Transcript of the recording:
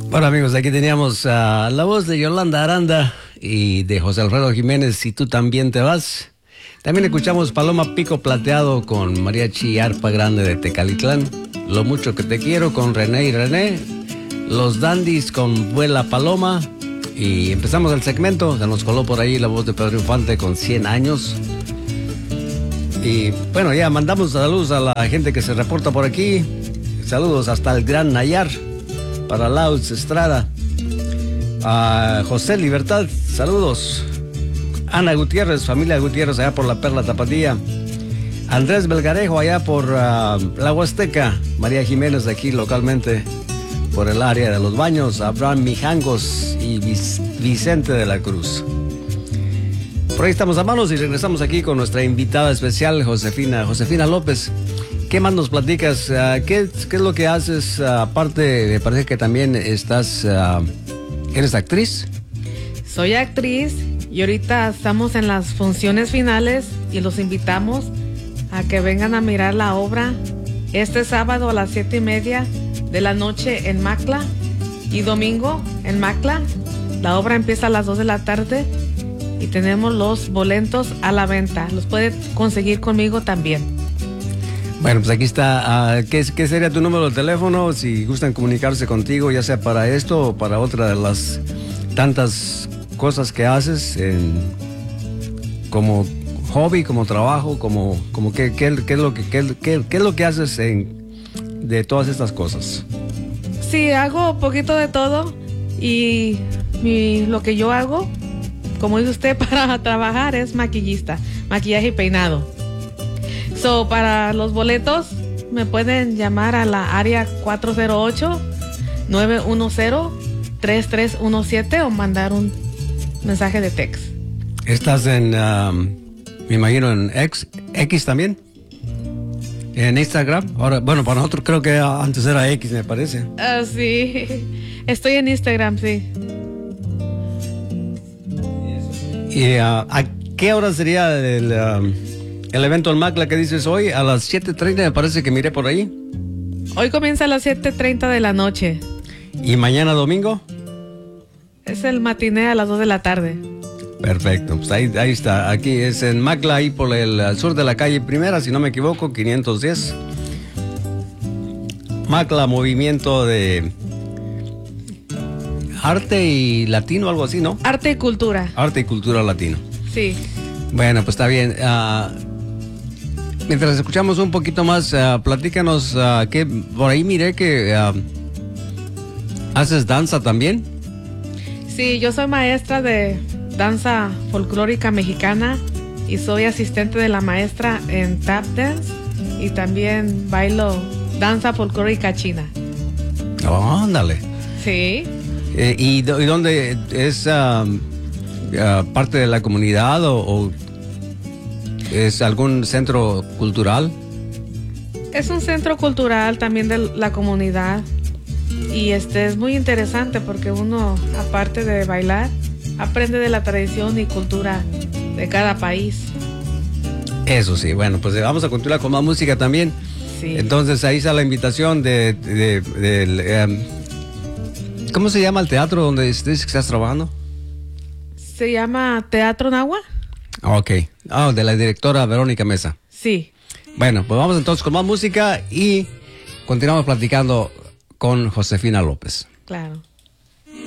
Bueno, amigos, aquí teníamos la voz de Yolanda Aranda y de José Alfredo Jiménez, Si tú también te vas. También escuchamos Paloma Pico Plateado con Mariachi y Arpa Grande de Tecalitlán, Lo mucho que te quiero con René y René, Los Dandis con Vuela Paloma, y empezamos el segmento. Se nos coló por ahí la voz de Pedro Infante con 100 años. Y bueno, ya mandamos saludos a la gente que se reporta por aquí. Saludos hasta el Gran Nayar, para Laus Estrada, a José Libertad, saludos. Ana Gutiérrez, familia Gutiérrez, allá por la Perla Tapatía. Andrés Belgarejo, allá por la Huasteca. María Jiménez, de aquí localmente, por el área de los Baños. Abraham Mijangos y Vicente de la Cruz. Por ahí estamos a manos y regresamos aquí con nuestra invitada especial, Josefina López. ¿Qué más nos platicas? ¿Qué es lo que haces? Aparte, me parece que también eres actriz. Soy actriz y ahorita estamos en las funciones finales y los invitamos a que vengan a mirar la obra este sábado a las 7:30 de la noche en Macla y domingo en Macla. La obra empieza a las 2 de la tarde y tenemos los boletos a la venta. Los puede conseguir conmigo también. Bueno, pues aquí está. ¿Qué sería tu número de teléfono si gustan comunicarse contigo, ya sea para esto o para otra de las tantas cosas que haces como hobby, como trabajo, como qué es lo que haces de todas estas cosas? Sí, hago un poquito de todo y lo que yo hago, como dice usted, para trabajar es maquillista, maquillaje y peinado. Para los boletos me pueden llamar a la área 408-910-3317 o mandar un mensaje de text. ¿Estás me imagino, en X también? ¿En Instagram? Ahora, bueno, para nosotros creo que antes era X, me parece. Sí, estoy en Instagram, sí. ¿Y a qué hora sería el evento en Macla que dices hoy? A las 7:30 me parece que miré por ahí. Hoy comienza a las 7:30 de la noche. ¿Y mañana domingo? Es el matiné a las 2 de la tarde. Perfecto, pues ahí está. Aquí es en Macla, ahí por el sur de la calle Primera, si no me equivoco, 510. Macla, movimiento de arte y latino, algo así, ¿no? Arte y cultura. Arte y cultura latino. Sí. Bueno, pues está bien. Mientras escuchamos un poquito más, platícanos que por ahí miré que haces danza también. Sí, yo soy maestra de danza folclórica mexicana y soy asistente de la maestra en tap dance y también bailo danza folclórica china. Oh, ándale. Sí. ¿Y dónde es parte de la comunidad o es algún centro cultural? Es un centro cultural también de la comunidad y es muy interesante porque uno, aparte de bailar, aprende de la tradición y cultura de cada país. Eso sí, bueno, pues vamos a continuar con más música también. Sí. Entonces ahí está la invitación ¿cómo se llama el teatro donde dices que estás trabajando? ¿Se llama Teatro Nahua? Ok. De la directora Verónica Mesa. Sí. Bueno, pues vamos entonces con más música y continuamos platicando con Josefina López. Claro.